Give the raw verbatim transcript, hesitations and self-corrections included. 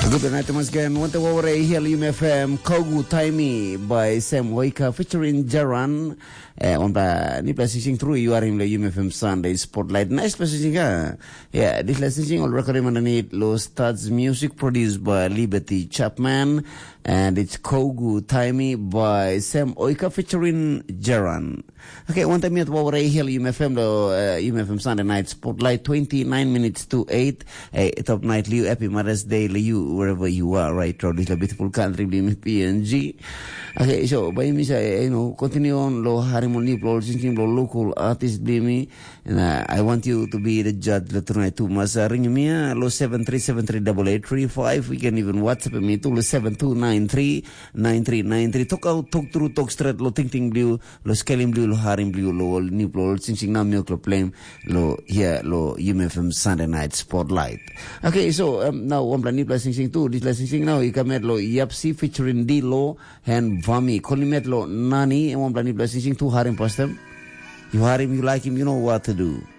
Good night once again. Want to over here U M F M Kogu Taimi by Sam Waika featuring Jaran. Eh, on the ni passing through you are in the U M F M Sunday Spotlight. Nice passing ah. Yeah, this listening all record underneath Low Studs music produced by Liberty Chapman, and it's Kogu Taimi by Sam Waika featuring Jaran. Okay, one time at over here U M F M lo uh, U M F M Sunday Night Spotlight twenty-nine minutes to eight. Eh, top night Liu, happy Mother's Day Liu, wherever you are right through this beautiful country P N G. Okay, so by me say you know continue on lo harmony lo singing lo local artist be me, and uh, I want you to be the judge la tonight too. Mas uh, ring me uh, lo seven three seven three eight eight three five. We can even WhatsApp me to lo seven two nine three nine three nine three. Talk out, talk through, talk straight lo ting ting blue lo scaling blue lo haring blue lo new lo singing now milk lo play lo here lo U M F M Sunday Night Spotlight. Okay, so um, now one plan ni sing sing too. This sing now ikamet lo Yapsi featuring D-Lo and Vami. Kolimet lo Nani and one plan ni sing sing too haring pastem. You hire him, you like him, you know what to do.